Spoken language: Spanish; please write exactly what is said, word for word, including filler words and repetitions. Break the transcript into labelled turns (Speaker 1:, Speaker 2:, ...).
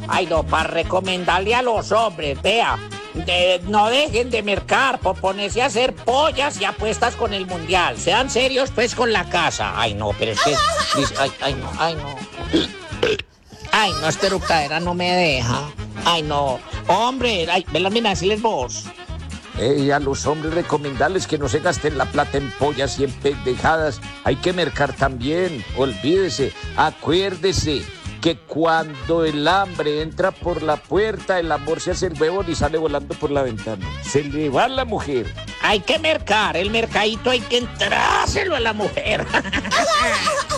Speaker 1: Ay, no, para recomendarle a los hombres, vea, de- no dejen de mercar por ponerse a hacer pollas y apuestas con el mundial. Sean serios, pues, con la casa. Ay, no, pero es que... dice- Ay, ay, no, ay, no. Ay, no, esta eructadera no me deja. Ay, no. Hombre, ay, ve las minas, decirles vos.
Speaker 2: Eh, a los hombres recomendarles que no se gasten la plata en pollas y en pendejadas. Hay que mercar también. Olvídese, acuérdese que cuando el hambre entra por la puerta, el amor se hace el huevón y sale volando por la ventana. Se le va la mujer.
Speaker 1: Hay que mercar, el mercadito hay que entrárselo a la mujer.